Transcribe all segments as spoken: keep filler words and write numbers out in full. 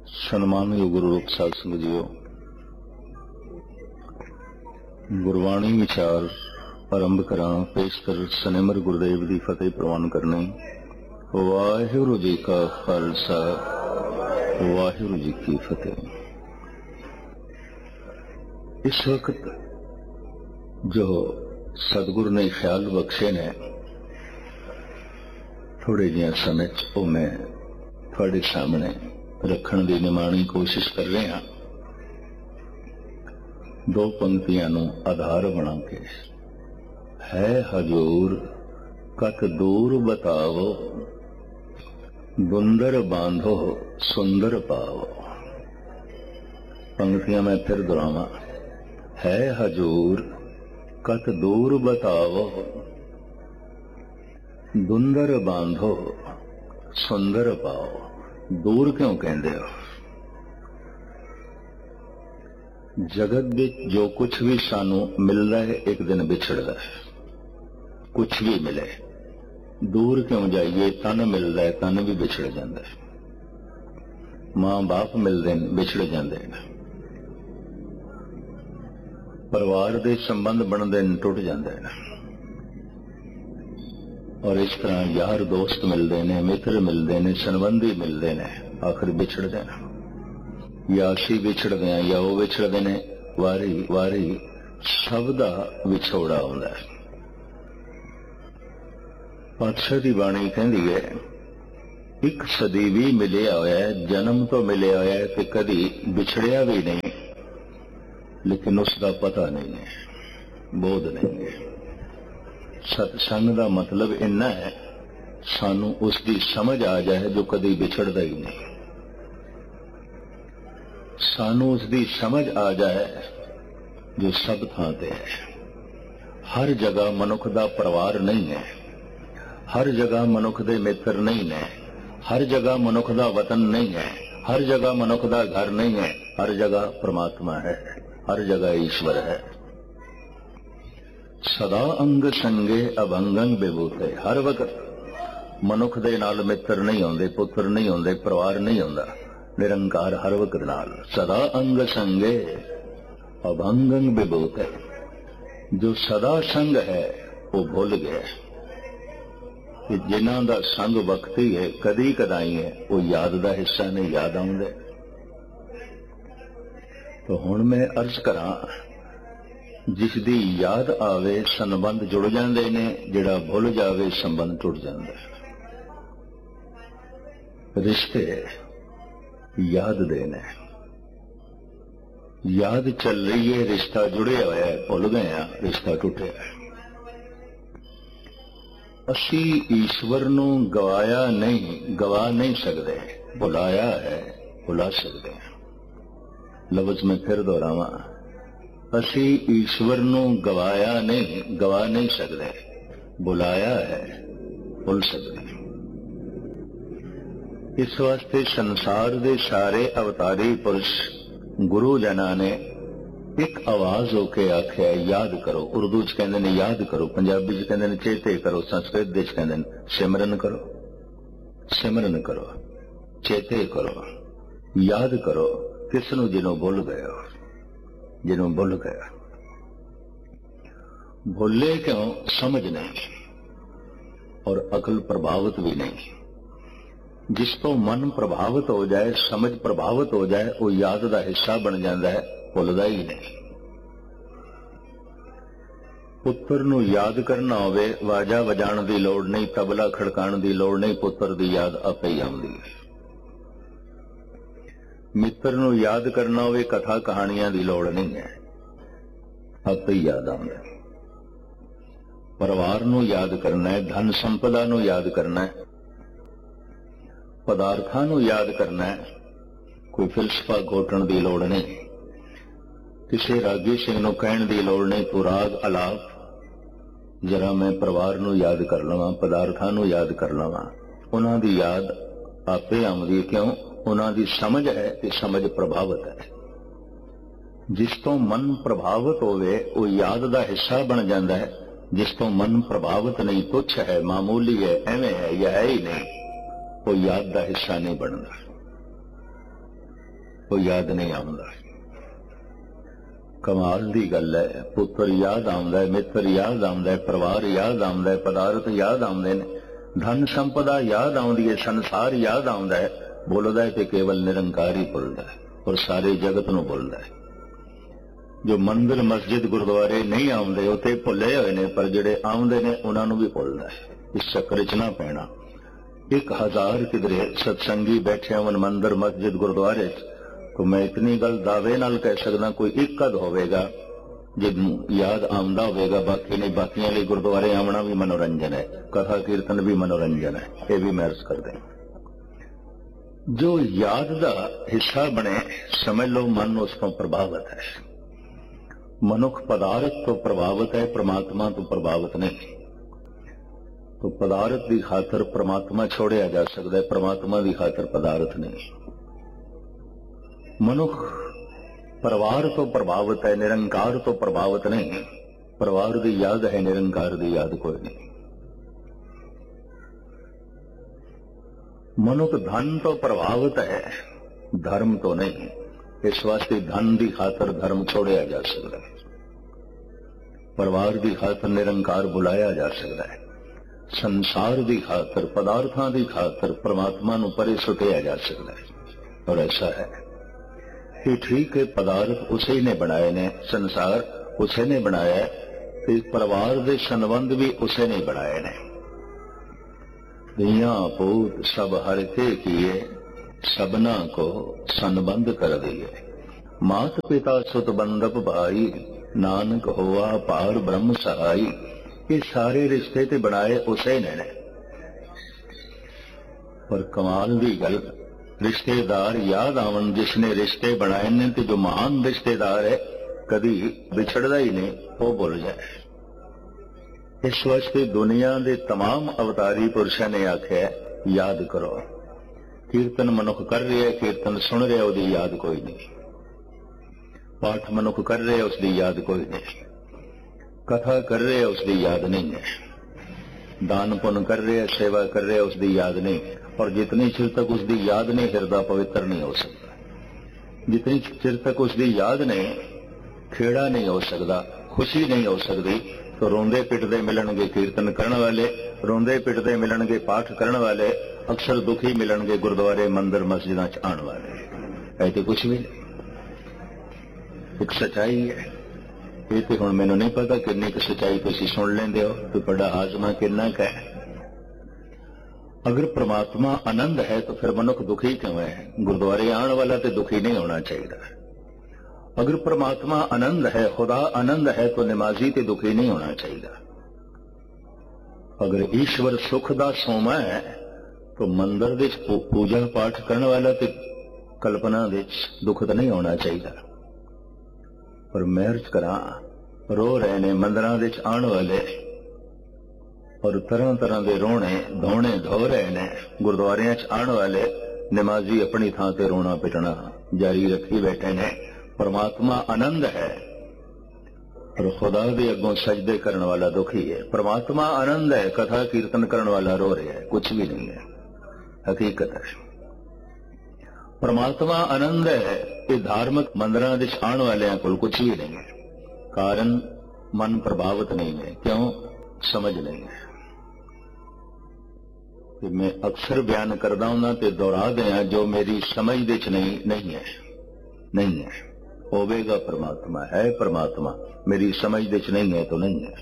ਸਨਮਾਨਯੋਗ ਗੁਰੂ ਰੂਪ ਸਾਧ ਸੰਗਤ ਜੀਓ, ਗੁਰਬਾਣੀ ਵਿਚਾਰ ਆਰੰਭ ਕਰਾਂ। ਪੇਸ਼ ਕਰ ਸਨਿਮਰ ਗੁਰਦੇਵ ਦੀ ਫਤਿਹ ਪ੍ਰਵਾਨ ਕਰਨੀ। ਵਾਹਿਗੁਰੂ ਜੀ ਕਾ ਖਾਲਸਾ, ਵਾਹਿਗੁਰੂ ਜੀ ਕੀ ਫਤਿਹ। ਇਸ ਵਕਤ ਜੋ सतगुरु ने ख्याल बख्शे ने थोड़े जिहा समय वो मैं थोड़े सामने रखने की निमाणी कोशिश कर रहा। दो पंक्तियां नूं आधार बना के, है हजूर कत दूर बतावो, दुंदर बांधो सुंदर पावो। पंक्तियां मैं फिर दोहरावां। है हजूर कत दूर बतावो, दुंदर बांधो सुंदर पाओ। दूर क्यों कहते हो? जगत विच जो कुछ भी सानू मिलता है एक दिन बिछड़ता है। कुछ भी मिले दूर क्यों जाइए? तन मिलता है, तन भी बिछड़ जाता है। मां बाप मिलते हैं, बिछड़ जाते हैं। परिवार के संबंध बनते हैं, टुट जाते हैं। और इस तरह यार दोस्त मिलते हैं, मित्र मिलते हैं, संबंधी मिलते हैं, आखिर बिछड़ते हैं। या असी बिछड़ते हैं या वो बिछड़ते हैं। वारी वारी सब दा विछोड़ा आता है। पातशाह की बाणी कहती है, एक सदी भी मिलिया होया है, जन्म तो मिलिया होया है, ते कदी बिछड़िया भी नहीं, लेकिन उसका पता नहीं है, बोध नहीं है। सत्संग का मतलब इन्ना है, सानू उसकी समझ आ जाए जो कभी बिछड़ता ही नहीं। सानू उसकी समझ आ जाए जो सब थां ते है। हर जगह मनुख का परिवार नहीं है, हर जगह मनुख के मित्र नहीं है, हर जगह मनुख का वतन नहीं है, हर जगह मनुख का घर नहीं है। हर जगह परमात्मा है, हर जगह ईश्वर है। सदा अंग संगे अभंगं विभूते। हर वक्त मनुख दे नाल मित्र नहीं होंदे, पुत्र नहीं होंदे, परिवार नहीं होंदा। निरंकार हर वक्त नाल। सदा अंग संगे अभंगं विभूते। जो सदा संग है वो भूल गया कि जिन्हां दा संग वक्ती है, कदी कदाई है, वो याद दा हिस्सा नहीं, याद आउंदे। तो हुण मैं अर्ज करा, जिसदी याद आवे संबंध जुड़ जाते ने, जिहड़ा भुल जावे संबंध टुट जाता है। रिश्ते याद देने, याद चल रही है, रिश्ता जुड़े हुआ है, भुल गए, रिश्ता टुटे। असी ईश्वर नूं गवाया नहीं, गवा नहीं सकते, भुलाया है, भुला सकते हैं। लफ्ज में फिर दोहरावा, असी ईश्वर नूं गवाया नहीं, गवा नहीं सकते, बुलाया है, भुल सकते। इस वास्ते संसार के सारे अवतारी पुरुष गुरु जना ने एक आवाज होके आख्या, याद करो। उर्दू च कहते ने याद करो, पंजाबी च कहते ने चेते करो, संस्कृत दे च कहते ने सिमरन करो। सिमरन करो, चेते करो, याद करो। किसनों? जिन्हों भुल गया, जिन्हों भुल गया। भुले क्यों? समझ नहीं और अकल प्रभावित भी नहीं। जिस तो मन प्रभावित हो जाए, समझ प्रभावित हो जाए, वो याद का हिस्सा बन जाता है, भुलदा ही नहीं। पुत्र नूं याद करना होवे, वाजा वजाण की लोड़ नहीं, तबला खड़काण की लोड़ नहीं, पुत्र की याद आपे ही आउंदी है। मित्र नूं याद करना होवे, कथा कहानियां की लोड़ नहीं है, आपे ही याद आउंदा। परिवार नूं याद करना है, धन संपदा नूं याद करना है, पदार्थां नूं याद करना है, कोई फिलसफा घोटण की लोड़ नहीं, किसी रागी सिंह नूं कहण की लोड़ नहीं, तू राग अलाप जरा मैं परिवार नूं याद कर लवां, पदार्थां नूं याद कर लवां। उन्हां दी याद आपे आउंदी। क्यों? उन्हां दी समझ है कि समझ प्रभावित है। जिस तो मन प्रभावित होवे वो याद का हिस्सा बन जाता है। जिस तो मन प्रभावित नहीं, तुच्छ है, मामूली है, एवें है या है ही नहीं, वो याद का हिस्सा नहीं बनता। ਉਹ ਯਾਦ ਨਹੀਂ ਆਉਂਦਾ। ਕਮਾਲ ਦੀ ਗੱਲ ਹੈ, ਪੁੱਤਰ ਯਾਦ ਆਉਂਦਾ ਹੈ, ਮਿੱਤਰ ਯਾਦ ਆਉਂਦਾ ਹੈ, ਪਰਿਵਾਰ ਯਾਦ ਆਉਂਦਾ ਹੈ, ਪਦਾਰਥ ਯਾਦ ਆਉਂਦੇ ਨੇ, ਧਨ ਸੰਪਦਾ ਯਾਦ ਆਉਂਦੀ ਹੈ, ਸੰਸਾਰ ਯਾਦ ਆਉਂਦਾ ਹੈ। ਬੋਲਦਾ ਹੈ ਤੇ ਕੇਵਲ ਨਿਰੰਕਾਰ ਹੀ ਭੁੱਲਦਾ ਹੈ ਔਰ ਸਾਰੇ ਜਗਤ ਨੂੰ ਭੁੱਲਦਾ ਹੈ। ਜੋ ਮੰਦਿਰ ਮਸਜਿਦ ਗੁਰਦੁਆਰੇ ਨਹੀਂ ਆਉਂਦੇ ਉਹ ਤੇ ਭੁੱਲੇ ਹੋਏ ਨੇ, ਪਰ ਜਿਹੜੇ ਆਉਂਦੇ ਨੇ ਉਹਨਾਂ ਨੂੰ ਵੀ ਭੁੱਲਦਾ ਹੈ। ਇਸ ਚੱਕਰ 'ਚ ਨਾ ਪੈਣਾ। ਇੱਕ ਹਜ਼ਾਰ ਕਿਧਰੇ ਸਤਸੰਗੀ ਬੈਠੇ ਹੋਣ ਮੰਦਿਰ ਮਸਜਿਦ ਗੁਰਦੁਆਰੇ 'ਚ, तो मैं इतनी गल दावे नाल कह सकदा कोई एक कद होवेगा जिन्नू याद आउंदा होवेगा, बाकी नहीं। बाकियां लई गुरुद्वारे आउणा भी मनोरंजन है, कथा कीर्तन भी मनोरंजन है, ये भी महर्ज करदे। जो याद दा हिस्सा बने समझ लो मन उस तो प्रभावित है। मनुख पदार्थ तो प्रभावित है, परमात्मा तो प्रभावित नहीं। तो पदार्थ की खातर परमात्मा छोड़िया जा सकता है, परमात्मा की खातर पदार्थ नहीं। मनुख परिवार तो प्रभावित है, निरंकार तो प्रभावित नहीं। परिवार की याद है, निरंकार की याद कोई नहीं। मनुख धन तो प्रभावित है, धर्म तो नहीं। इस वास्ते धन की खातर धर्म छोड़िया जा सकता है, परिवार की खातर निरंकार बुलाया जा सकता है, संसार की खातर पदार्थों की खातर परमात्मा नूं परे सुटिया जा सकता है। और ऐसा है कि ठीक है, पदार्थ उसे ने बनाए ने, संसार उसे ने बनाया है, परिवार के संबंध भी उसे ने बनाए ने। धिया पूत सब हर के किए, सबना को संबंध कर दिए। मात पिता सुत बंधप भाई, नानक होआ पार ब्रह्म सहाई। ये सारे रिश्ते ते बनाए उसे ने। पर कमाल दी गल, रिश्तेदार याद आवन जिसने रिश्ते बनाए ने, तो जो महान रिश्तेदार है कभी बिछड़ता ही नहीं, वो भुल जाए। इस वास्ते दुनिया के तमाम अवतारी पुरुषों ने आख्या याद करो। कीर्तन मनुख कर रहे है, कीर्तन सुन रहे, उसकी याद कोई नहीं। पाठ मनुख कर रहे, उसकी याद कोई नहीं। कथा कर रहे, उसकी याद नहीं है। दान पुण्य कर रहे, सेवा कर रहे, उसकी याद नहीं। और जितनी चिर तक उसकी याद नहीं, हृदय पवित्र नहीं हो सकता। जितनी चिर तक उसकी याद नहीं, खेड़ा नहीं हो सकता, खुशी नहीं हो सकती। तो रोंदे पिटदे मिलणगे कीर्तन करने वाले, रोंदे पिटदे मिलणगे पाठ करने वाले, अक्सर दुखी मिलणगे गुरुद्वारे मंदिर मस्जिदां च आने वाले। ऐ तो कुछ भी नहीं, एक सच्चाई है। ये तो हुण मैनूं नहीं पता किन्नी क सच्चाई तुसीं सुन लैंदे हो, तो बड़ा हाजमा किन्ना क है। अगर परमात्मा आनंद है तो फिर मनुख दुखी क्यों है? गुरुद्वारे आने वाला तो दुखी नहीं होना चाहिए। अगर परमात्मा आनंद है, खुदा आनंद है, तो नमाजी तो दुखी नहीं होना चाहिए। अगर ईश्वर सुख दा सोमा है तो मंदिर दे पूजा पाठ करने वाला तो कल्पना दे दुख तो नहीं होना चाहिए। पर महर्ज करा रो रहे ने मंदिरां दे आने वाले, और तरह तरह के रोने धोने धो रहे ने। गुरुद्वारियां च आने वाले नमाजी अपनी थां ते रोना पिटना जारी रखी बैठे ने। परमात्मा आनंद है और खुदा दे अगों सजदे करने वाला दुखी है। परमात्मा आनंद है, कथा कीर्तन करने वाला रो रहा है, कुछ भी नहीं है, हकीकत है। परमात्मा आनंद है, ये धार्मिक मंदिरां दे आने वाले को कुछ भी नहीं है। कारण मन प्रभावित नहीं है। क्यों? समझ नहीं है। कि मैं अक्सर बयान करदा हूं ते दोहरा दिया, जो मेरी समझ दे च नहीं नहीं है, नहीं है। होवेगा परमात्मा, है परमात्मा, मेरी समझ दे च नहीं है तो नहीं है।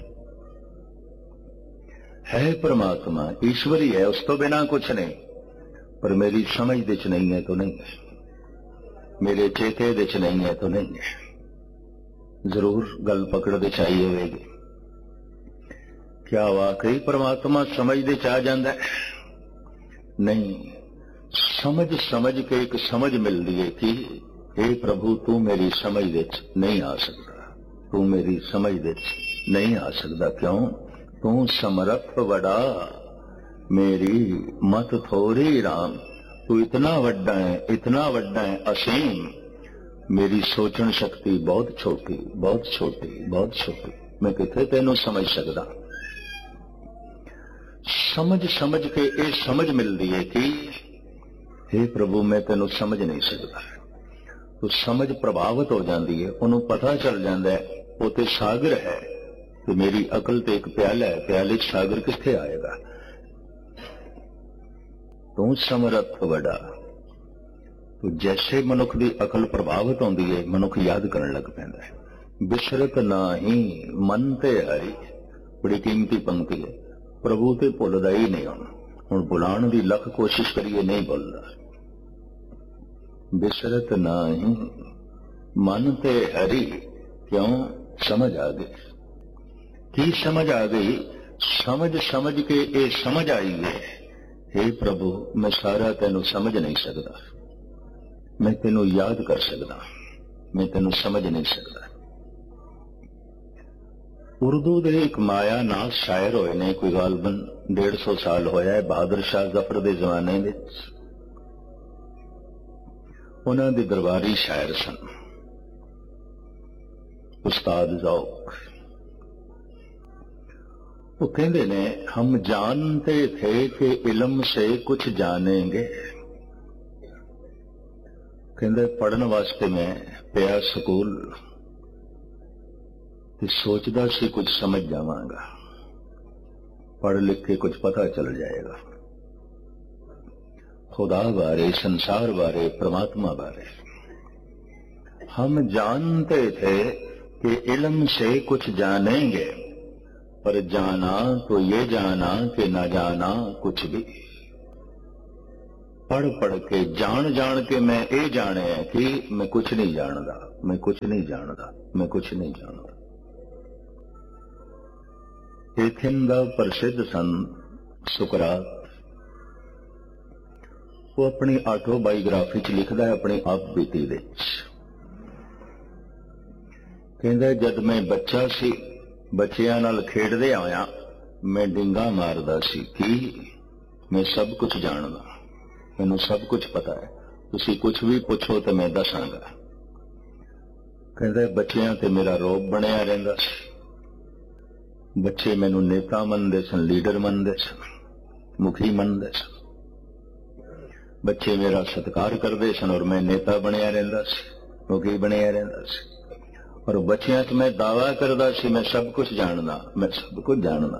है परमात्मा, ईश्वरी है, उस तो बिना कुछ नहीं, पर मेरी समझ दे च नहीं है तो नहीं है, मेरे चेते दे च नहीं है तो नहीं है। जरूर गल पकड़ दे चाहिए होगी। क्या वाकई परमात्मा समझ दे च आ जांदा है? नहीं। समझ समझ के एक समझ मिलती है कि हे प्रभु तू मेरी समझ दे नहीं आ सकता, तू मेरी समझ दे नहीं आ सकता। क्यों? तू समर्थ वड़ा, मेरी मत थोड़ी राम। तू इतना वड्डा है, इतना वड्डा है, असीम। मेरी सोचन शक्ति बहुत छोटी, बहुत छोटी, बहुत छोटी। मैं किथे तेनों समझ सकता। समझ समझ के ये समझ मिलती है कि हे प्रभु मैं तेनों समझ नहीं सकता। तो समझ प्रभावित हो जाती है, उन्होंने पता चल जाता है वो तो सागर है, तो मेरी अकल तो एक प्याला है, प्याले सागर कित्थे आएगा। तू समरथ वड़ा। तो जैसे मनुख की अकल प्रभावित होती है, मनुख याद करने लग पैंदा है। बिसरत नाही मन ते हरि, बड़ी कीमती पंक्ति है। प्रभु ते भुलदा ही नहीं, हुण हुण बुलाण दी लख कोशिश करिए नहीं भुलदा। बिसरत नाही मन ते हरि, क्यों? समझ आ गई। की समझ आ गई? समझ समझ के ये समझ आई है, हे प्रभु मैं सारा तेनू समझ नहीं सकता, मैं तेनू याद कर सकता, मैं तेनू समझ नहीं सकता। उर्दू दे एक माया नाथ शायर होए ने, कोई गालबन डेढ़ सौ साल होया है, बहादुर शाह जफर दे जमाने विच। उन्हां दे दरबारी शायर सन उस्ताद ज़ौक। वो कहते ने, हम जानते थे कि इल्म से कुछ जानेंगे। कहते पढ़न वास्ते मैं पिया स्कूल ते सोचदा सी कुछ समझ जावांगा, पढ़ लिख के कुछ पता चल जाएगा खुदा बारे, संसार बारे, परमात्मा बारे। हम जानते थे कि इल्म से कुछ जानेंगे, पर जाना तो ये जाना कि ना जाना कुछ भी। पढ़ पढ़ के जान जान के मैं ये जाने है कि मैं कुछ नहीं जानता, मैं कुछ नहीं जानता, मैं कुछ नहीं जानता। एथेन दा प्रसिद्ध संत सुकरात, वो अपनी ऑटोबायोग्राफी च लिखदा है, अपनी आप बीती दे। कहंदा जद मैं बच्चा सी, बच्चियां नाल खेडदे आया, मैं डिंगा मारदा सी कि मैं सब कुछ जानदा, मैनू सब कुछ पता है, तुसी कुछ भी पूछो तो मैं दसांगा। कहंदा बच्चियां ते मेरा रोब बनिया रहिंदा सी, बच्चे मैनू नेता मनदे सन, लीडर मनदे सन, मुखी मनदे सन। बच्चे मेरा सत्कार करते सन और मैं नेता बनया रहिंदा सी, मुखी बनया रहिंदा सी। और बच्चियां तो मैं दावा करदा सी मैं सब कुछ जानदा, मैं सब कुछ जानदा।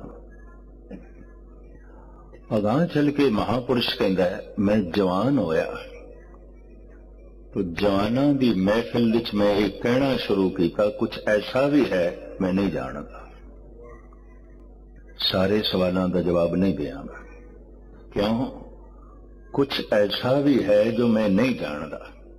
अगां चल के महापुरुष कहंदा है, मैं जवान होया तो जवानां दी महफिल विच मैं एक कहना शुरू किया, कुछ ऐसा भी है मैं नहीं जानदा। सारे सवालों का जवाब नहीं देंगा, क्यों? कुछ ऐसा भी है जो मैं नहीं जानता।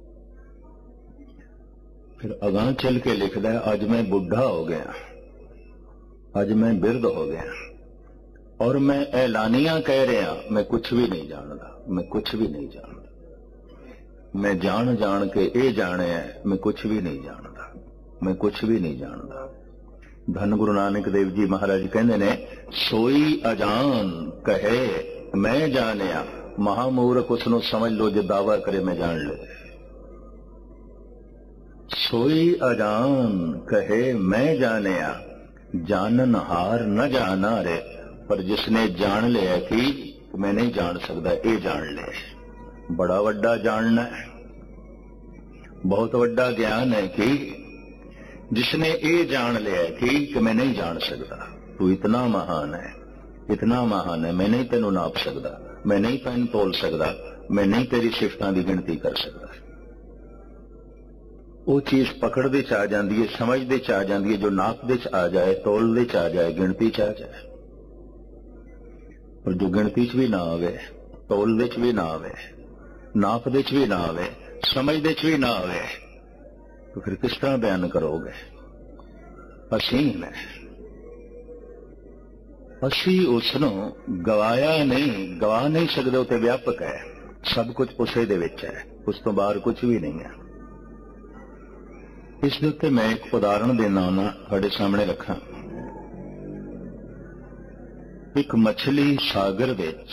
फिर अगां चल के लिखदा है, अज मैं बुढ़ा हो गया, अज मैं बिरध हो गया और मैं ऐलानिया कह रहा मैं कुछ भी नहीं जानता, मैं कुछ भी नहीं जानता। मैं जान जान के ये जाने है मैं कुछ भी नहीं जानता, मैं कुछ भी नहीं जानता। धन गुरु नानक देव जी महाराज कहते ने, सोई अजान कहे मैं जानिया, महामूर्ख उसनों समझ लो जो दावा करे मैं जान ले। सोई अजान कहे मैं जानिया, जानन हार न जाना रे। पर जिसने जान लिया कि मैं नहीं जान सकता, ये जान ले, बड़ा वड्डा जानना है, बहुत वड्डा ज्ञान है कि जिसने ये जान लिया कि, कि मैं नहीं जान सकता, तू इतना महान है, इतना महान है, मैं नहीं तेनू नाप सकता, मैं नहीं तैन तोल सकता, मैं नहीं तेरी सिफतां की गिनती कर सकता। वो चीज पकड़दे च आ जाती है, समझदे च आ जाती है, जो नापदे च आ जाए, तोलदे च आ जाए, गिनती च आ जाए। और जो गिनती च भी ना आवे, तोलदे च भी ना आवे, नापदे च भी ना आवे, समझदे च भी ना आवे, तो फिर किस तरह बयान करोगे? असीम है, असी उसनों गवाया नहीं, गवा नहीं सकते, उते व्यापक है, सब कुछ उसे दे विच है, उस तो बाहर कुछ भी नहीं है। इस दे उत्ते मैं एक उदाहरण देना ना तुहाडे सामने रखा। एक मछली सागर विच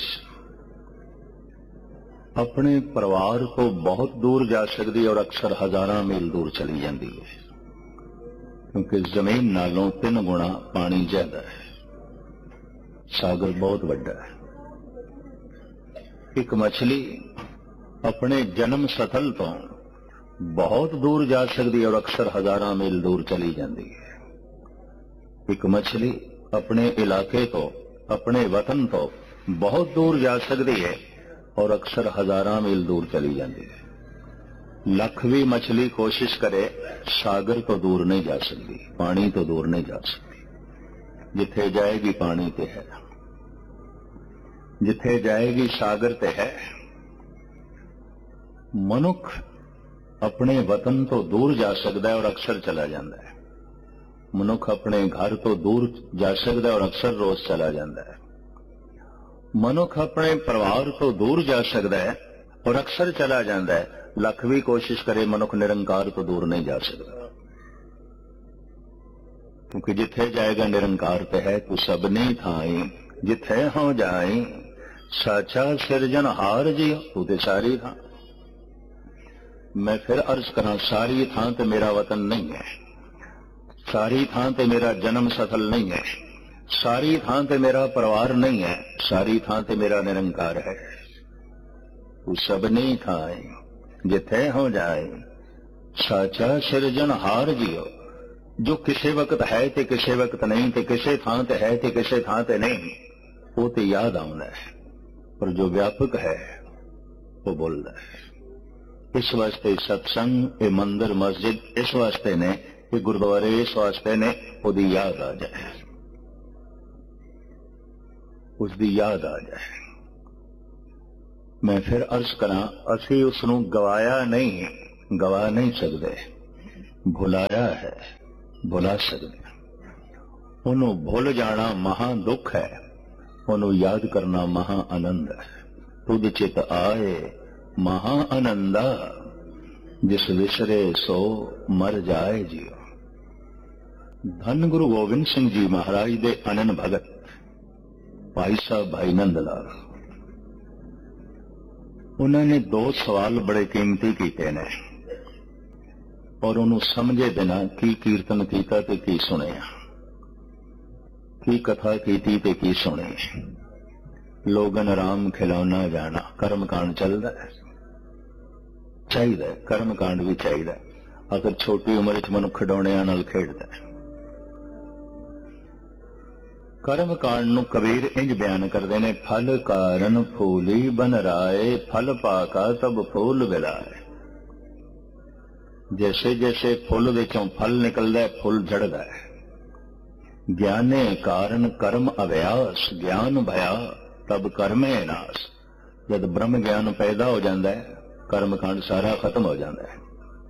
अपने परिवार को बहुत दूर जा सकती है और अक्सर हजारां मील दूर चली जाती है, क्योंकि जमीन नालों तीन गुणा पानी ज्यादा है, सागर बहुत बड़ा है। एक मछली अपने जन्म स्थल तो बहुत दूर जा सकती है और अक्सर हजारां मील दूर चली जाती है। एक मछली अपने इलाके तो, अपने वतन तो बहुत दूर जा सकती है और अक्सर हजारां मील दूर चली जाती है। लख भी मछली कोशिश करे, सागर तो दूर नहीं जा सकती, पानी तो दूर नहीं जा सकती। जिथे जाएगी पानी ते है, जिथे जाएगी सागर ते है। मनुख अपने वतन तो दूर जा सकता है और अक्सर चला जाता है। मनुख अपने घर तो दूर जा सकता है और अक्सर रोज चला जाता है। मनुख अपने परिवार तो दूर जा सकता है और अक्सर चला जाता है। लख भी कोशिश करे, मनुख निरंकार तो दूर नहीं जा सकता, क्योंकि जिथे जाएगा निरंकार ते है। तू सबनी थाई जिथे हो जाई, साचा सिरजन हार जी, तू ते सारी थां। मैं फिर अर्ज करा, सारी थां ते मेरा वतन नहीं है, सारी थां ते मेरा जन्म सफल नहीं है, सारी थां ते मेरा परिवार नहीं है, सारी थां ते मेरा निरंकार है। तू सबनी थाई जिथे हो जाए, साचा सिरजन हार जियो। जो किसे वक्त है ते किसे वक्त नहीं, ते किसे थां ते है ते किसे थां ते नहीं, वो ते याद आउंदा है। पर जो व्यापक है वो बोलता है। इस वास्ते सत्संग, ये मंदिर मस्जिद इस वास्ते ने, ये गुरुद्वारे इस वास्ते ने, उसकी याद आ जाए, उसकी याद आ जाए। मैं फिर अर्ज करा, असी उसनू गवाया नहीं, गवा नहीं सकते, भुलाया है, भुला सकते। उन्हों भुल जाना महा दुख है, उन्हों याद करना महा आनंद है। तुद चित आए महा आनंदा, जिस विसरे सो मर जाए जियो। धन गुरु गोबिंद सिंह जी महाराज दे अनन भगत भाई साहब भाई नंद लाल, उन्होंने दो सवाल बड़े कीमती किए ने और उन्होंने समझे बिना की कीर्तन किया ते की सुनिया, की कथा की ते की सुनी। लोगन राम खिलौना जाना, कर्म कांड चलता है, चाहिए कर्म कांड भी चाहिए। अगर छोटी उम्र च मनुख खिडौणियां नाल खेडदा है। कर्म कांड नूं कबीर इंज बयान करते हैं, फल कारण फूली बन राए, फल पाका तब फूल विलाए। जैसे जैसे फुल विचों फल निकलता है, फुल झड़दा है। ज्ञाने कारण कर्म अभ्यास, ज्ञान भया तब कर्मे नाश। जब ब्रह्म ज्ञान पैदा हो जाता है, कर्म कांड सारा खत्म हो जाता है।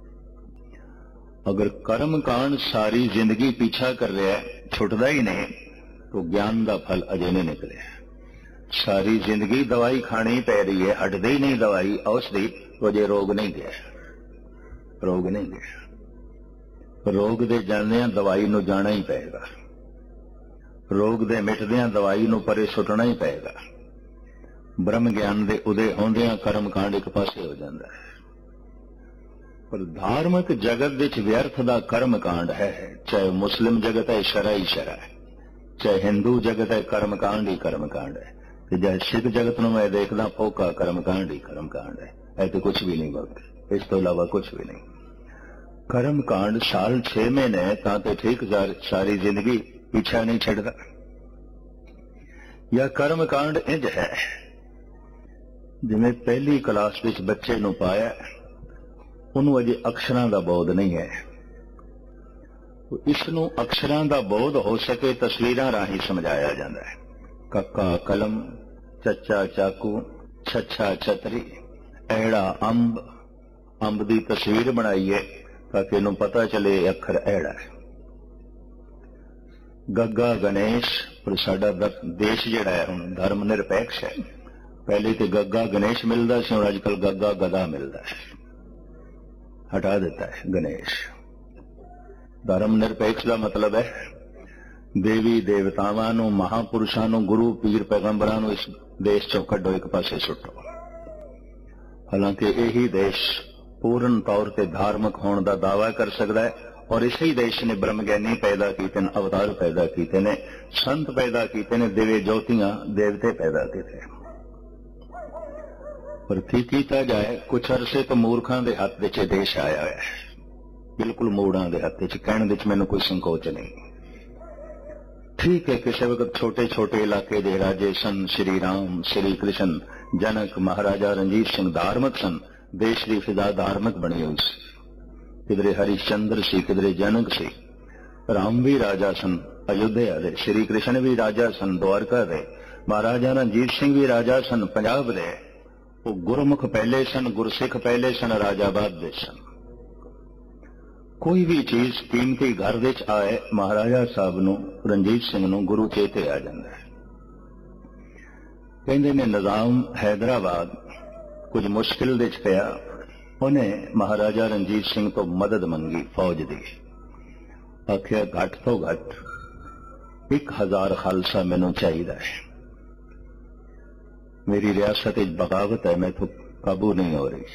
अगर कर्म कांड सारी जिंदगी पीछा कर रहा है, छुटदा ही नहीं, तो ज्ञान का फल अजे नहीं निकले। सारी जिंदगी दवाई खानी पै रही है, हटदी ही नहीं दवाई औषधि, तो अजे रोग नहीं गया, रोग नहीं गया। रोग दे जांदियां दवाई नूं जाना ही पेगा, रोग दे मिटदियां दवाई नूं परे सुटना ही पेगा। ब्रह्म ज्ञान दे उदय होंदियां कर्म कांड एक पासे हो जाता है। पर धार्मिक जगत विच व्यर्थ दा कर्म कांड है, चाहे मुस्लिम जगत है शरा ही शरा है, चाहे हिंदू जगत है कर्म कांड ही कर्म कांड है, चाहे सिख जगत नूं मैं देखदा फोका कर्म कांड ही कर्म कांड है। ऐसे कुछ भी नहीं बोलते, इस तो इलावा कुछ भी नहीं। कर्म कांड साल छे महीने तां ठीक, सारी जिंदगी पीछा नहीं छड़दा। या कर्म कांड इंज है जिवें पहली क्लास विच बच्चे नूं पाया, उन्होंने अजे अक्षरां दा बोध नहीं है। इसनूं अक्षरां दा बोध हो सके तस्वीरां राही समझाया जाता है। कक्का कलम, चचा चाकू, छछा छतरी, ऐड़ा अंब, अंब की तस्वीर बनाई है ताकि इन्हूं पता चले अखर ऐड़ा है। गग्गा गणेश, पर साडा देश जिहड़ा है हुण धर्म निरपेक्ष है। पहले तो गग्गा गणेश मिलता सी, हुण अजकल गग्गा गधा मिलता है, हटा देता है गणेश। धर्म निरपेक्ष का मतलब है देवी देवतावां नूं, महापुरुषां नूं, गुरु पीर पैगंबरां नूं इस देश चों कड्डो, एक पासे सुट्टो। हालांकि यही देश पूर्ण तौर पर धार्मिक होने का दावा कर सकता है, और इसी देश ने ब्रह्मज्ञानी पैदा किए ने, अवतार पैदा किए ने, संत पैदा किए ने, दिव्य ज्योतियां देवते पैदा किए। पर की कीता जाए, कुछ अरसे तो मूर्खां दे हत्थ विच देश आया है, बिल्कुल मूड़ां दे हत्थ विच। कहण विच मैनूं कोई संकोच नहीं। ठीक है, किसी वक्त छोटे छोटे इलाके दे राजे सन। श्री राम, श्री कृष्ण, जनक, महाराजा रणजीत सिंह धार्मिक सन। देश की फिजा धार्मिक बनी हुई सी। किधरे हरिश्चंद्र सी, किधरे जनक सी। राम भी राजा सन अयोध्या दे, श्री कृष्ण भी राजा सन द्वारका दे, महाराजा रणजीत सिंह भी राजा सन पंजाब दे। वो गुरमुख पहले सन, गुरसिख पहले सन, राजा बाद दे सन। कोई भी चीज कीमती घर विच आए, महाराजा साहब नूं, रणजीत सिंह नूं गुरु चेते आ जांदा है। कहंदे ने निजाम हैदराबाद कुछ मुश्किल विच पिया, उन्हें महाराजा रणजीत सिंह तो मदद मंगी फौज दी। आखिया घट तो घट एक हजार खालसा मैनूं चाहिदा है, मेरी रियासत विच बगावत है, मैं तो काबू नहीं हो रही।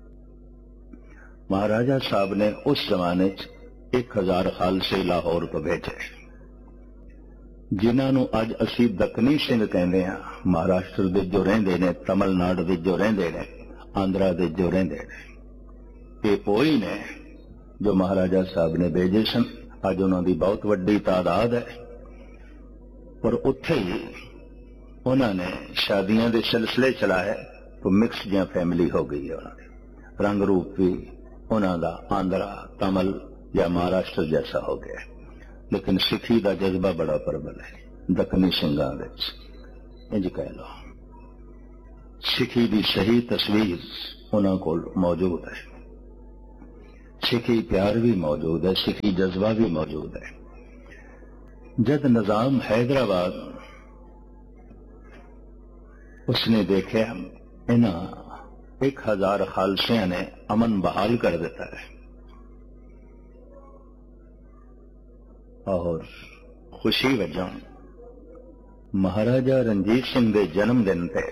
महाराजा साहब ने उस जमाने च एक हजार खालसे लाहौर तो भेजे, जिन्हां नूं अज असीं दक्कनी सिंह कहंदे हां। महाराष्ट्र दे जो रहिंदे ने, तमिलनाडु दे जो रहिंदे ने, आंध्रा दे जो रहिंदे ने, ये पोई ने जो महाराजा साहब ने भेजे सन। अज उन्हां दी बहुत वड्डी तादाद है, पर उत्थे ही उन्होंने शादियां दे सिलसिले चलाए तो मिक्स जिहां फैमिली हो गई है। उन्होंने रंग रूप भी उन्हों दा आंध्रा, तमिल या महाराष्ट्र जैसा हो गया। लेकिन सिखी का जज्बा बड़ा प्रबल है दक्कनी सिंघां विच। इंज कह लो, सिखी की सही तस्वीर उन्हां कोल मौजूद है। सिखी प्यार भी मौजूद है, सिखी जज्बा भी मौजूद है। जद निजाम हैदराबाद उसने देखा इन्हां एक हजार खालसियां ने अमन बहाल कर दिता है और खुशी वजह महाराजा रणजीत सिंह के जन्मदिन पे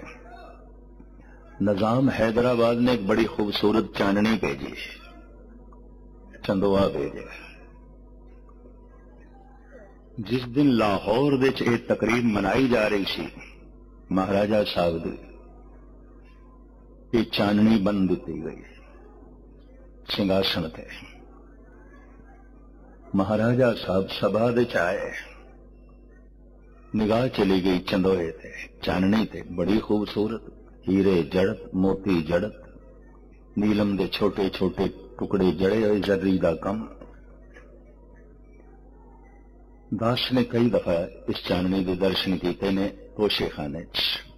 निजाम हैदराबाद ने एक बड़ी खूबसूरत चांदनी भेजी, चंदोआ भेजे। जिस दिन लाहौर विच ये तकरीब मनाई जा रही सी, महाराजा साहब दी ये चांदनी बन दी गई सिंहासन ते। महाराजा साहब सभा दे आए, निगाह चली गई चंदोए ते, चांदनी ते। बड़ी खूबसूरत, हीरे जड़त, मोती जड़त, नीलम दे छोटे छोटे टुकड़े जड़े हुए, जर्री दा कम। दास ने कई दफा इस चांदनी के दर्शन किए ने तोशे खाने च,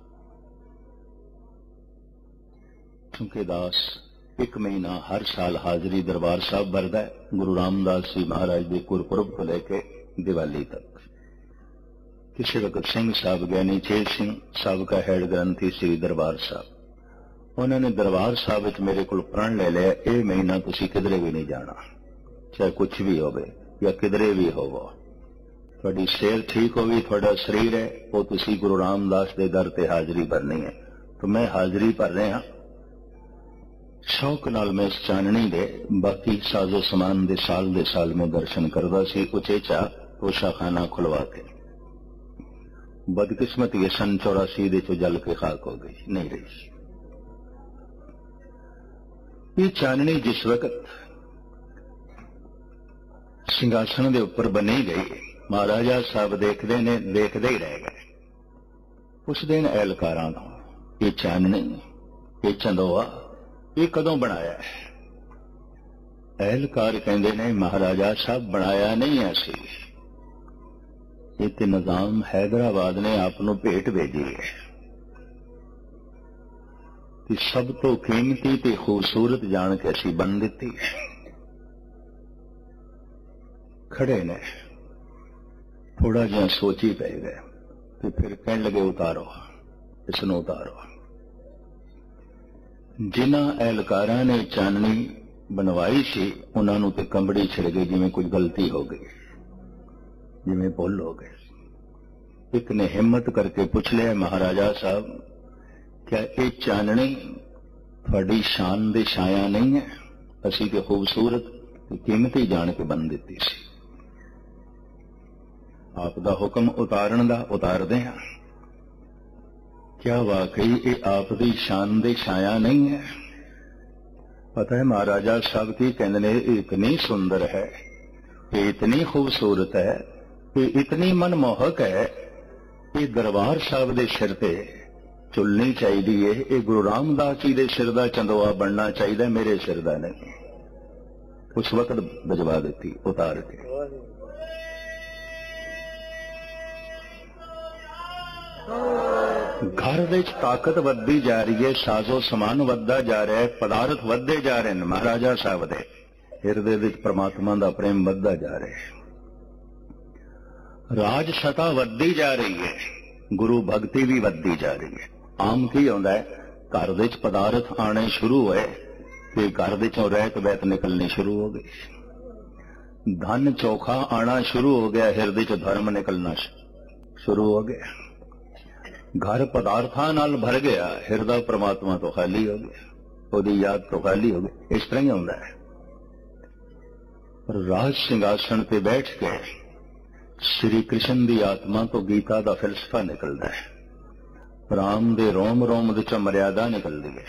क्योंकि दास एक महीना हर साल हाजरी दरबार साहब भरदा है, गुरु रामदास जी महाराज के गुरपुरब को लेके दिवाली तक। किसी वक्त सिंह साहब ज्ञानी चेत सिंह साहब का हेड ग्रंथी श्री दरबार साहब, उन्होंने दरबार साहब मेरे को प्रण ले लिया, ये महीना तुसी किधरे भी नहीं जाना, चाहे कुछ भी होवे या किधरे भी होवो। थोड़ी सेहत ठीक होगी, थोड़ा शरीर है, वो तुसी गुरु रामदास के दर ते हाजरी भरनी है। तो मैं हाजरी भर रहा, शौक नाल मैं इस चाननी दे बाकी साजो समान दे साल दे साल में दर्शन करदा सी, उचेचा तोशा खाना खुलवा के। बदकिस्मती ये सन चौरासी दे चो जल के खाक हो गई, नहीं रही। ये चाननी जिस वक्त सिंहासन दे ऊपर बनी गई, महाराजा साहब देखते ने देखते ही रह गए। उस दिन एहलकारां ये चाननी, ये चंदोआ, ये कदों बनाया है? एहलकार कहते ने महाराजा साहब बनाया नहीं ऐसी, ये ते निजाम हैदराबाद ने आपनों भेंट भेजी है। कि सब तो कीमती ते खूबसूरत जान के असी बन दी है। खड़े ने थोड़ा जिहा सोची पै गए, तो फिर कहने लगे उतारो, इसनों उतारो। जिन्हां एहलकारां ने चाननी बनवाई सी, उन्होंने तो कंबड़ी छिड़ गई, जिवें कुछ गलती हो गई, जिवें भुल हो गए। एक ने हिम्मत करके पूछ लिया, महाराजा साहब क्या ये चाननी थोड़ी शान दे छाया नहीं है? असी तो खूबसूरत कीमती जान के बन दी सी, आपका हुक्म उतारन दा उतार दे। क्या वाकई ये आप दी शान दे छाया नहीं है? पता है महाराजा साहब की कहने ने इतनी सुंदर है, ये इतनी खूबसूरत है, ये इतनी मनमोहक है, ये दरबार साहब दे सिर ते चुलनी चाहिए है, ये गुरु रामदास जी दे सिर दा चंदोआ बनना चाहिए, मेरे सिर दा नहीं। उस वक्त भिजवा देती उतार के। घर विच ताकत वधदी जा रही है, साजो समान वधदा जा रहा है, पदार्थ वधदे जा रहे हैं। महाराजा साहब दे हिरदे विच परमात्मा दा प्रेम वधदा जा रहा है, राज सता वधदी जा रही है, गुरु भगती भी वधदी जा रही है। आम की आउंदा है, घर विच पदार्थ आने शुरू होए ते घर विचों रहत बैत निकलनी शुरू हो गई, धन चोखा आना शुरू हो गया, हिरदे च धर्म निकलना शुरू हो गया। घर पदार्थां नाल भर गया, हिरदा परमात्मा तो खाली हो गया, ओदी याद तो खाली हो गई। इस तरह ही होंदा है। पर राज सिंहासन पे बैठ के श्री कृष्ण दी आत्मा तो गीता दा फिलसफा निकलदा है, राम दे रोम रोम दे चों मर्यादा निकलदी है,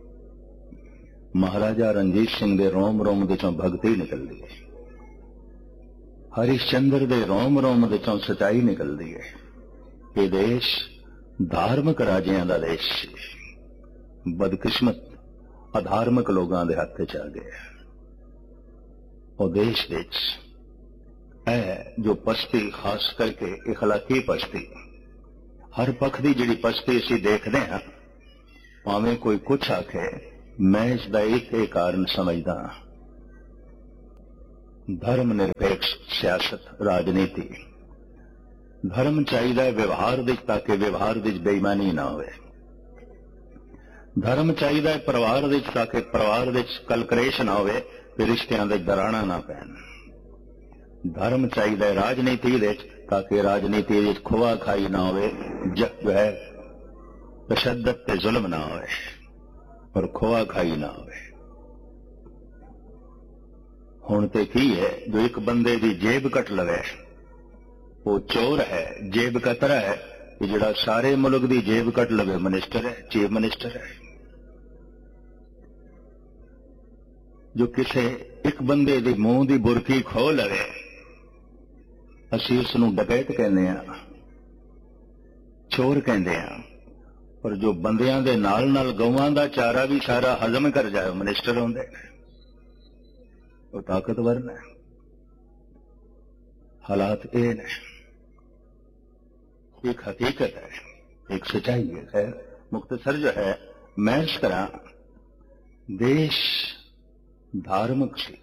महाराजा रणजीत सिंह दे रोम रोम दे चों भगती निकलदी है, हरिश्चंद्र दे रोम रोम दे चों सच्चाई निकलदी है। ये देश धार्मिक राजियां दा देश सी, बदकिस्मत अधार्मिक लोगों के हथ च आ गया। और देश विच है जो पछती, खास करके इखलाकी पछती, हर पक्ष की जिहड़ी पछती असीं देखदे हां, भावें कोई कुछ आखे, मैं इसदा एक ही कारण समझदा, धर्म निरपेक्ष सियासत राजनीति। धर्म चाहिए व्यवहार विच, ताकि व्यवहार विच बेईमानी ना होवे। धर्म चाहिए परिवार विच, ताकि परिवार विच कलकलेश ना होवे, रिश्तियां दे दराणा ना पैन। धर्म चाहिए राजनीति विच, ताकि राजनीति विच खोआ खाई ना होवे, जो है तशद्दद ते जुल्म ना होवे और खोआ खाई ना होवे। हुण ते की है, जो एक बंदे दी जेब कट लवे वो चोर है, जेब कतरा है। कि जिहड़ा सारे मुल्क दी जेब कट लवे मिनिस्टर है, चीफ मिनिस्टर है। जो किसी एक बंदे दी मूंह दी बुरकी खो लवे, असीं उस नूं डकैत कहने आ, चोर कहने आ। और जो बंदियां दे नाल नाल गौवां दा चारा भी सारा हजम कर जाए, मिनिस्टर होंदे, वो ताकतवर ने। हालात ये ने, एक हकीकत है, एक सच्चाई है। खैर मुख्तसर जो है मैं इस तरह, देश धार्मिक सी,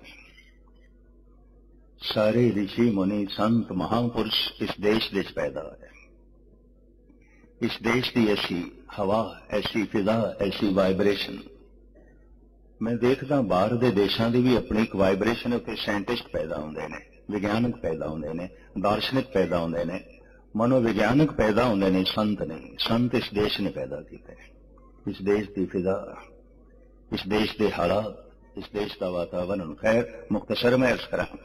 सारे ऋषि मुनि संत महापुरुष इस देश विच पैदा होए। इस देश की ऐसी हवा, ऐसी फिजा, ऐसी वाइब्रेशन मैं देखदा, बाहर दे देशां दी भी अपनी एक वाइब्रेशन है। उत्थे साइंटिस्ट पैदा होंदे ने, विज्ञानक पैदा होंदे ने, दार्शनिक पैदा होंदे ने, मनोविज्ञानक पैदा होंदे ने, संत नहीं। संत इस देश ने पैदा किए। इस देश की फिजा, इस देश के हालात, इस देश का वातावरण। खैर मुख्तसर में अर्ज करा,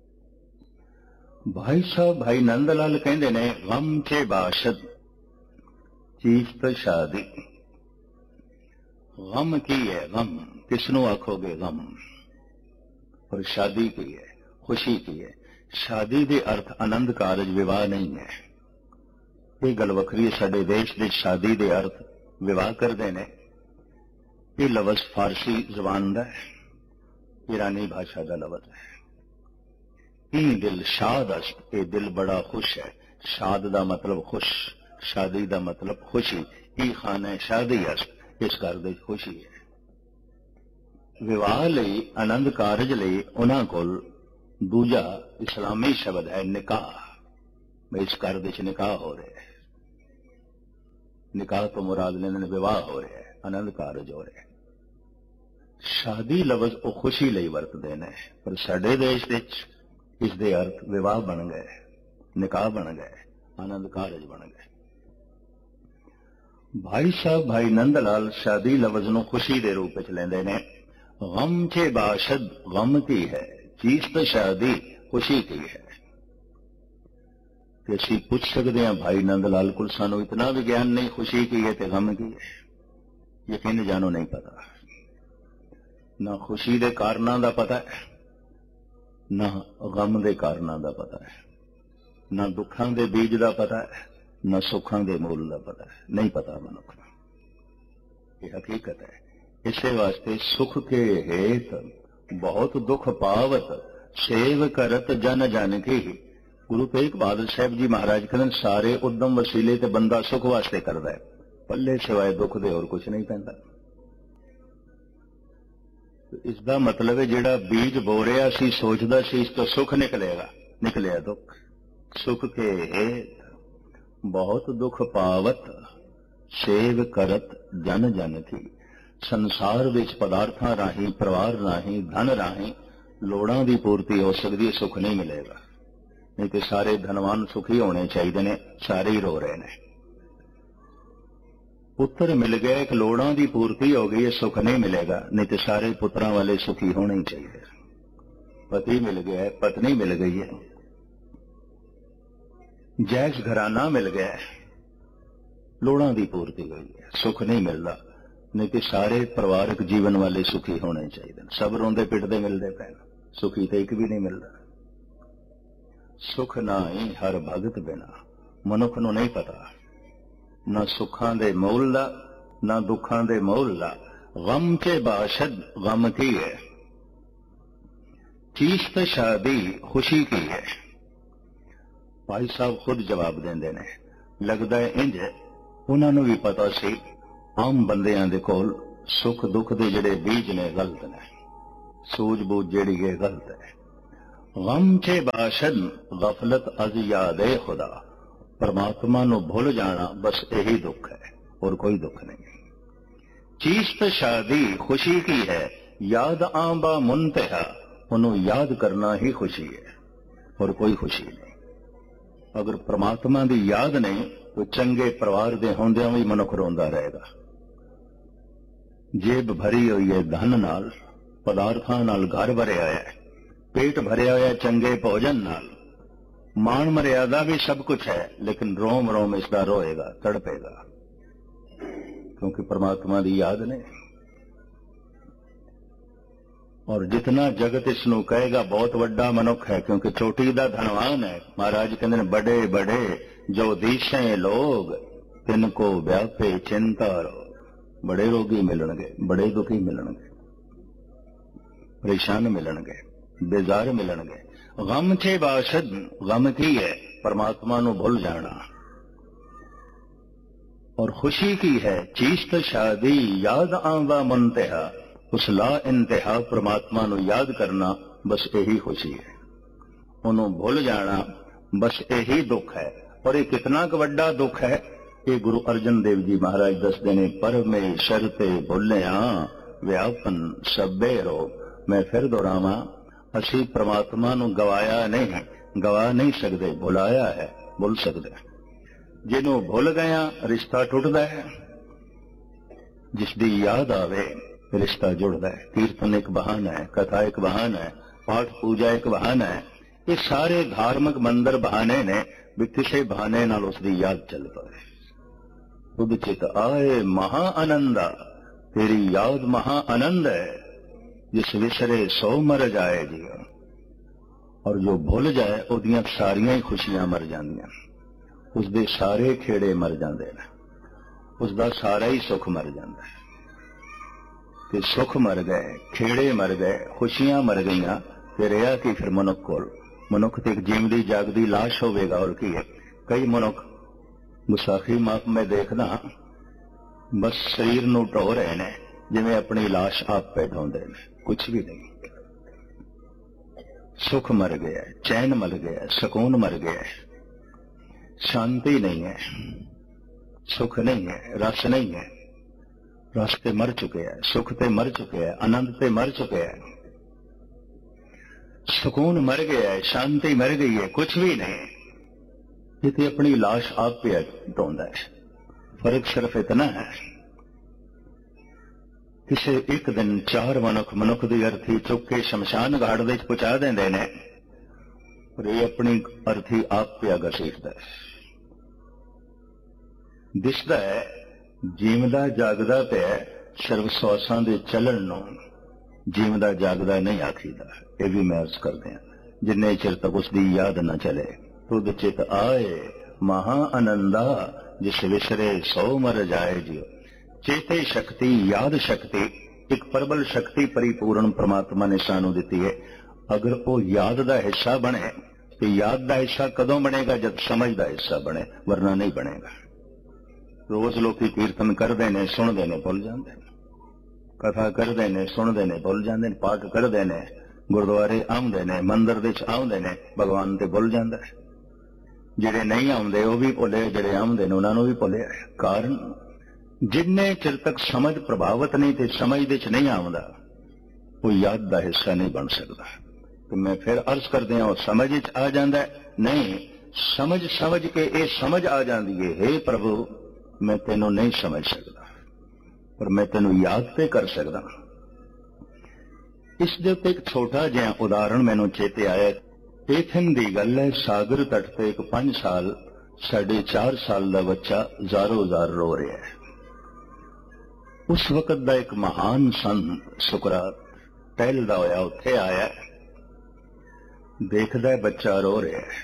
भाई साहब भाई नंदलाल कहते ने, गम चे बाशद चीज तो शादी। गम की है? गम किसनों आखोगे गम? और शादी की है, खुशी की है। शादी के अर्थ आनंद कारज विवाह नहीं है। ये गल वखरी है। साडे देश के शादी के अर्थ विवाह करते हैं। ये लफ्ज फारसी जबान का है, ईरानी भाषा का लफ्ज है। ई दिल शाद अस्त, ये दिल बड़ा खुश है। शाद का मतलब खुश, शादी का मतलब खुशी। ई खाने शादी अस्त, इस घर में खुशी है। विवाह लई, आनंद कारज लई उन्हां कोल दूजा इस्लामी शब्द है निकाह। इस घर विच निकाह हो रहा है। निकाह तो मुराद लेने ने विवाह हो रहा है, आनंद कारज हो रहा है। शादी लफ्ज वो खुशी लई वरतदे ने, पर साडे देश विच इस दे अर्थ विवाह बन गए, निकाह बन गए, आनंद कारज बन गए। भाई साहब भाई नंदलाल शादी लफ्ज नूं खुशी दे रूप विच लैंदे ने। गम चे बाशद, गम की है चीज तो शादी खुशी की है। कि असीं पुछ सकते हैं भाई नंद लाल कोल सानू इतना भी ज्ञान नहीं, खुशी की है ते गम की है, यकीन जानो नहीं पता। ना खुशी दे कारणां दा पता है, ना गम दे कारणां दा पता है, ना दुखां दे बीज दा पता है, ना सुखां दे मूल दा पता है, नहीं पता मनुख नूं। ये हकीकत है। इसे वास्ते सुख के हेत बहुत दुख पावत, सेव करत जन जन की। गुरु तेग बहादुर साहब जी महाराज कहते सारे उद्यम वसीले ते बंदा सुख वास्ते करदा है, पल्ले सिवाय दुख दे होर कुछ नहीं पैंदा। इसका मतलब है जिहड़ा बीज बो रिहा सी, सोचदा सी इस तो सुख निकलेगा, निकलिया दुख। सुख के हेत बहुत दुख पावत, सेव करत जन जन की। संसार विच पदार्थां राही, परिवार राही, धन राही लोड़ां दी पूर्ति हो सकदी है, सुख नहीं मिलेगा। नहीं तो सारे धनवान सुखी होने चाहिए ने, सारे ही रो रहे हैं। पुत्र मिल गया, एक लोड़ां दी पूर्ति हो गई है, सुख नहीं मिलेगा। नहीं तो सारे पुत्रां वाले सुखी होने ही चाहिए। पति मिल गया है, पत्नी मिल गई है, जैस घराना मिल गया है, लोड़ां दी पूर्ति हुई है, सुख नहीं मिलता। नहीं तो सारे परिवारक जीवन वाले सुखी होने चाहिए। सब रोंदे पिटदे मिलते पे, सुखी तो एक भी नहीं मिलता। सुख ना ही हर भगत बिना, मनुख नूं नहीं पता ना सुखां दे मोल दा, ना दुखां दे मोल दा। गम चे बाशद गम की है, चीज शादी खुशी की है। भाई साहब खुद जवाब देंदे ने, लगदा है इंज उन्हां नूं भी पता सी आम बंदियां दे कोल सुख दुख दे जिहड़े बीज ने गलत ने, सूझबूझ जिहड़ी है गलत है। गम चे बाशद गफलत अज यादे खुदा, परमात्मा नूं भुल जाना बस यही दुख है और कोई दुख नहीं। चीज तो शादी खुशी की है, याद आंबा मुंतहा, उन्हों याद करना ही खुशी है और कोई खुशी नहीं। अगर परमात्मा की याद नहीं तो चंगे परिवार दे होंदियां भी मनुख रोंदा रहेगा। जेब भरी हुई है धन नाल, पदार्थां नाल घर भरिया है, पेट भरिया होया चंगे भोजन नाल, मान मर्यादा भी सब कुछ है, लेकिन रोम रोम इसका रोएगा, तड़पेगा, क्योंकि परमात्मा की याद नहीं। और जितना जगत इसनों कहेगा बहुत वड्डा मनुख है, क्योंकि चोटी दा धनवान है। महाराज कहते हैं बड़े बड़े जो दीशे लोग, तिनको व्यापे चिंता रोग। बड़े रोगी मिलणगे, बड़े दुखी मिलणगे, परेशान मिलणगे, बेजार मिलणगे। गम छे बाशद गम की है, परमात्मा नूं भुल जाना। और खुशी की है चीज तो शादी, याद आंदा मुंतहा, उस ला इंतहा परमात्मा नूं याद करना बस यही खुशी है। उन्हों भुल जाना बस यही दुख है। और ये कितना क वड्डा दुख है, ये गुरु अर्जन देव जी महाराज दसदे ने, परमेश्वर ते भुलिया व्यापन सभे रोग। मैं फिर दोहरावां, असी परमात्मा नूं गवाया नहीं, गवा नहीं सकते, भुलाया है, भुल सकते। जिन्हों भुल गया रिश्ता टुटदा है, जिसकी याद आवे रिश्ता जुड़दा है। कीर्तन एक बहाना है, कथा एक बहाना है, पाठ पूजा एक बहाना है। ये सारे धार्मिक मंदिर बहाने ने, भी किसी बहाने नाल उसकी याद चल पाए। बुद्ध चित आए महा आनंदा, तेरी याद महा आनंद है। जिस विसरे सौ मर जाए जी, और जो भुल जाए उहदियां सारियां ही खुशियां मर जांदियां, उसदे सारे खेड़े मर जांदे ने, उसदा सारा ही सुख मर जांदा है। ते सुख मर गए, खेड़े मर गए, खुशियां मर गईयां, ते रहा कि फिर मनुख कोल? मनुख ते एक जीवदी जागदी लाश होवेगा, और की है। कई मनुख गुसाखी माफ में देखना बस शरीर नूं ढो रहे ने, जिवें अपनी लाश आप पे ढोंदे ने, कुछ भी नहीं। सुख मर गया, चैन मर गया, सुकून मर गया, शांति नहीं है, सुख नहीं है, रस नहीं है। रस ते मर चुके हैं, सुख ते मर चुके हैं, आनंद ते मर चुके हैं, सुकून मर गया है, शांति मर गई है, कुछ भी नहीं। ये तो अपनी लाश आप पे ढोंदा है। फर्क सिर्फ इतना है, किसे एक दिन चार मनुख मनुख की अर्थी चुक के शमशान घाट दे पहुंचा देंदे ने, पर ये अपनी अर्थी आप पिया घसीटदा है। दिसदा है जीवदा जागदा पिया, सिर्फ सवासां दे चलन नूं जीवदा जागदा नहीं आखीदा। ये भी मैं अर्ज करदे हां, जिन्ने चिर तक उसकी याद न चले तुद चित आए महा आनंदा, जिस विसरे सौ मर जाए जियो। चेते शक्ति, याद शक्ति एक प्रबल शक्ति परिपूर्ण परमात्मा ने सानू दिती है। अगर वो याद का हिस्सा बने तो याद का हिस्सा कदों बनेगा? जब समझ का हिस्सा बने, वरना नहीं बनेगा। रोज लोग कीर्तन करते हैं, सुनते हैं, भुल जाते हैं, कथा करते हैं, सुनते हैं, भुल जाते हैं, पाठ करते हैं, गुरुद्वारे आउंदे ने, मंदिर दे आउंदे ने, भगवान ते भुल जाता है। जिहड़े नहीं आउंदे वो भी भुले, जिहड़े आउंदे ने उन्होंने भी भुलिया है। कारण जिन्ने चिर तक समझ प्रभावित नहीं ते समझ दे च नहीं आउंदा, वो याद का हिस्सा नहीं बन सकता। तो मैं फिर अर्ज करदे हां, समझ च आ जांदा है? नहीं, समझ समझ के ये समझ आ जाती है, हे प्रभु मैं तेनों नहीं समझ सकता, पर मैं तेनों याद ते कर सकदा। इस दे उत्ते एक छोटा जिहा उदाहरण मैनूं चेते आया। एथन दी गल है, सागर तट ते एक पांच साल साढ़े चार साल का बच्चा जारो जार रो रहा है। उस वक्त का एक महान संत सुकरात टहलदा होया उत्थे आया, देखदा है बच्चा रो रहा है,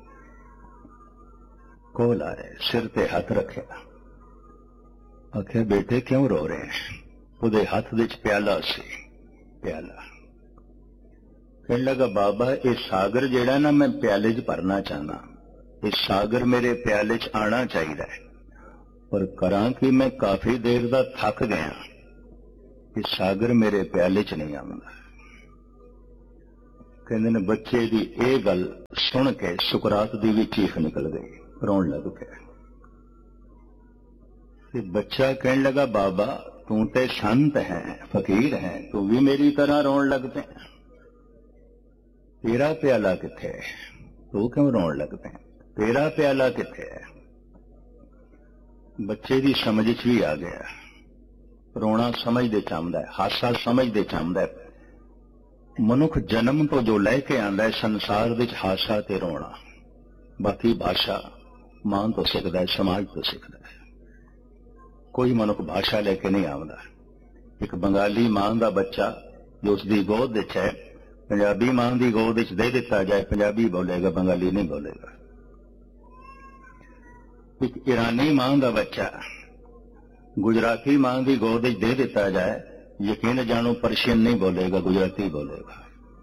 कोल आया, सिर ते हाथ रखे, आख्या बेटे क्यों रो रहे हैं? उहदे हाथ विच प्याला सी, प्याला। कहने लगा बाबा ये सागर जेड़ा ना मैं प्याले च भरना चाहना, ये सागर मेरे प्याले च आना चाहिए, पर करा कि मैं काफी देर दा थक गया, ये सागर मेरे प्याले च नहीं आउंदा। कहंदे ने बच्चे दी ये गल सुन के सुकरात दी भी चीख निकल गई, रोन लग गया। ते बच्चा कहने लगा बाबा तू ते संत है, फकीर है, तू भी मेरी तरह रोन लग पे, तेरा प्याला किथे है? तू क्यों रोन लग पे? तेरा प्याला किथे है? बच्चे की समझ च भी आ गया, रोना समझदे चाहता है, हासा समझदे चाहता है। मनुख जन्म तो जो लैके आंदा है संसार विच हासा ते रोना, बाकी भाषा मां तो सीखता है, समाज तो सीखता है। कोई मनुख भाषा लेके नहीं आता। एक बंगाली मां का बच्चा जो उसकी गोद विच है, पंजाबी मां की गोद विच दे दिता जाए, पंजाबी बोलेगा, बंगाली नहीं बोलेगा। एक ईरानी मां का बच्चा गुजराती मां की गोद विच दे दिता जाए, यकीन जानो पर्शियन नहीं बोलेगा, गुजराती बोलेगा।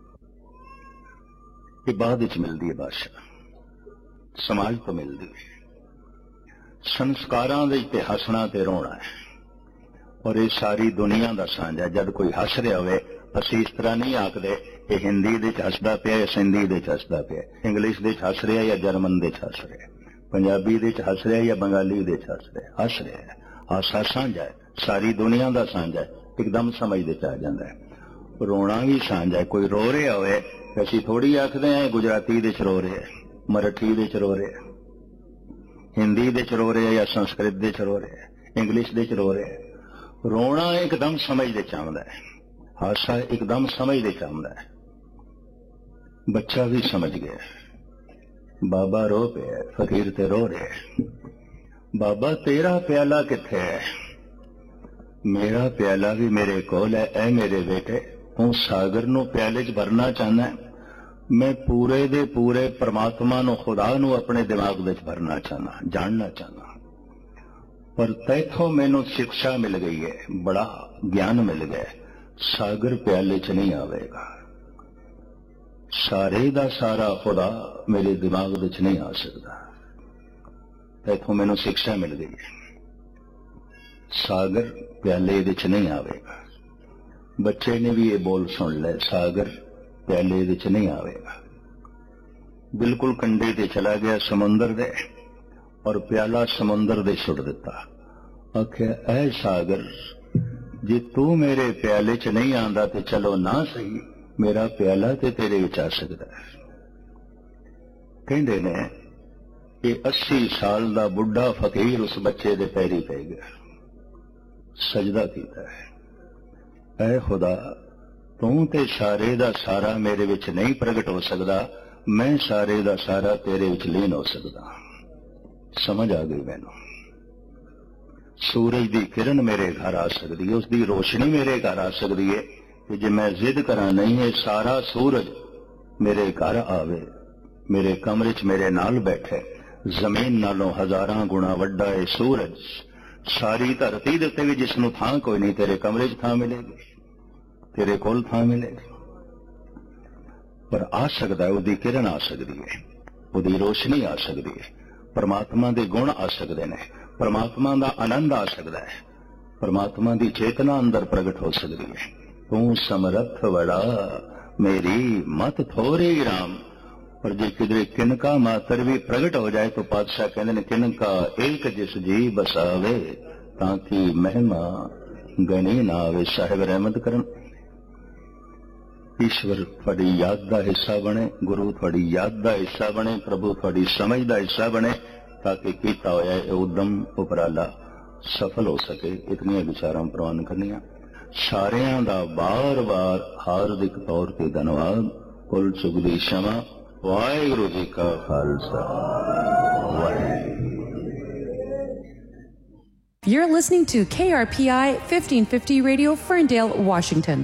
ये बाद विच मिलती है भाषा, समाज तो मिलती है। संस्कारां दे ते हसना ते रोना है, और ये सारी दुनिया का सांझा। जब कोई हस रहा होवे, असीं इस तरह नहीं आखदे ये हिंदी दे हसदा पिया या सिंधी दे हसदा पिया, इंग्लिश दे हस रहा या जर्मन दे हस रहा, पंजाबी दे हस रहा या बंगाली दे हस रहा, हस रहा है। हासा सांझा है, सारी दुनिया का सांझा है, एकदम समझ दे आ जाता है। रोना भी सांझा है। कोई रो रहा होवे असीं थोड़ी आखदे हैं गुजराती दे रो रहे, मराठी दे रो रहे, हिंदी दे रो रहे या संस्कृत दे रो रहे, इंग्लिश दे रो रहे। रोना एकदम समझ दे चाहता है, हासा एकदम समझ दे चाहता है। बच्चा भी समझ गया, बाबा रो पे फकीर ते रो रहे, बाबा तेरा प्याला किथे है? मेरा प्याला भी मेरे कोल है, ऐ मेरे बेटे तू सागर नू प्याले च भरना चाहना है, मैं पूरे दे पूरे परमात्मा नू खुदा नू अपने दिमाग विच भरना चाहना, जानना चाहना। पर तैथों मैनू शिक्षा मिल गई है, बड़ा ज्ञान मिल गया, सागर प्याले च नहीं आवेगा, सारे दा सारा खुदा मेरे दिमाग विच नहीं आ सकता। तैथों मैनू शिक्षा मिल गई है, सागर प्याले विच नहीं आवेगा। बच्चे ने भी ये बोल सुन ले, सागर प्याले विच नहीं आवेगा। बिल्कुल कंढे ते चला गया समुंदर दे, और प्याला समुंदर दे सुट दिता। आख्या ऐ सागर जे तू मेरे प्याले च नहीं आंदा ते चलो ना सही, मेरा प्याला ते तेरे विच आ सकदा है। कहंदे ने कि अस्सी साल दा बुढ़ा फकीर उस बच्चे दे पैरी पै गया, सजदा कीता है, ऐ खुदा तू ते सारे दा सारा मेरे विच नहीं प्रगट हो सकदा, मैं सारे दा सारा तेरे विच लीन हो सकदा। समझ आ गई मैनू। सूरज दी किरण मेरे घर आ सकदी है, उसकी रोशनी मेरे घर आ सकदी है कि जे मैं जिद करा नहीं है सारा सूरज मेरे घर आवे, मेरे कमरे च मेरे नाल बैठे। जमीन नालों हजारां गुणा वड्डा है सूरज। सारी धरती दे उत्ते भी जिसनूं थां कोई नहीं, तेरे कमरे च थां मिलेगी, तेरे कोल थां मिलेगी। पर आ सकता है, उसकी किरण आ सकती है, उसकी रोशनी आ सकती है, परमात्मा के गुण आ सकते हैं, परमात्मा का आनंद आ सकता है, परमात्मा की चेतना अंदर प्रगट हो सकती है। तू समर्थ बड़ा मेरी मत थोरी राम। पर जे किधरे किनका मात्र भी प्रगट हो जाए तो पातशाह कहते हैं किनका एक जिस जी बसावे ताकि महिमा गणी ना आवे। साहिब रहमत करन। ईश्वर थोड़ी याद का हिस्सा बने, गुरु थोड़ी याद का हिस्सा बने, प्रभु थोड़ी समझ का हिस्सा बने, ताकि किया होया उद्यम उपराला सफल हो सके। इतनियां विचारां प्रवान करनियां। सारियां दा बार बार हार्दिक तौर पर धन्यवाद। कुल चुक दी क्षमा। वाहिगुरु जी का Khalsa Waheguru. You're listening to K R P I fifteen fifty Radio, Ferndale, Washington.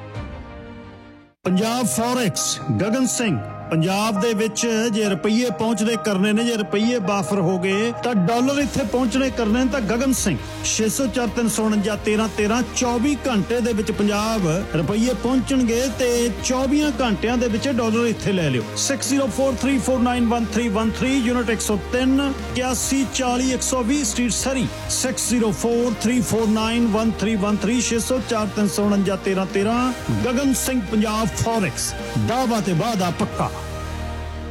Punjab forex Gagan Singh. Punjab ਦੇ ਵਿੱਚ ਜੇ ਰੁਪਈਏ ਪਹੁੰਚਣੇ ਕਰਨੇ ਨੇ, ਜੇ ਰੁਪਈਏ ਬਾਫਰ ਹੋ ਗਏ ਤਾਂ ਡਾਲਰ ਇੱਥੇ ਪਹੁੰਚਣੇ ਕਰਨੇ ਨੇ ਤਾਂ ਗਗਨ ਸਿੰਘ ਛੇ ਸੌ ਚਾਰ ਤਿੰਨ ਸੌ ਉਣੰਜਾ ਤੇਰਾਂ ਤੇਰਾਂ ਚੌਵੀ ਘੰਟੇ ਦੇ ਵਿੱਚ ਪੰਜਾਬ ਰੁਪਈਏ ਪਹੁੰਚਣਗੇ ਤੇ ਚੌਵੀ ਘੰਟਿਆਂ ਦੇ ਵਿੱਚ ਡਾਲਰ ਇੱਥੇ ਲੈ ਲਿਓ। Six zero four three four nine one three one three unit ਇੱਕ ਸੌ ਤਿੰਨ ਇਕਿਆਸੀ ਚਾਲੀ ਇੱਕ ਸੌ ਵੀਹ ਸਟਰੀਟ ਸਰੀ। Six zero four three four nine one three one three ਛੇ ਸੌ ਚਾਰ ਤਿੰਨ ਸੌ ਉਣੰਜਾ ਤੇਰਾਂ ਤੇਰਾਂ। ਗਗਨ ਸਿੰਘ ਪੰਜਾਬ ਫੋਰੈਕਸ, ਦਾਅਵਾ ਤੇ ਵਾਅਦਾ ਪੱਕਾ।